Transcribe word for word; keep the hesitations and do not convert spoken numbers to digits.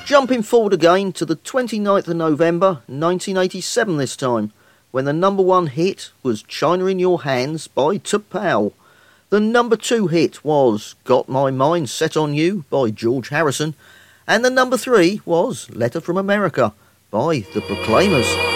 Jumping forward again to the twenty-ninth of November nineteen eighty-seven this time, when the number one hit was China in Your Hands by T'Pau. The number two hit was Got My Mind Set on You by George Harrison, and the number three was Letter from America by The Proclaimers.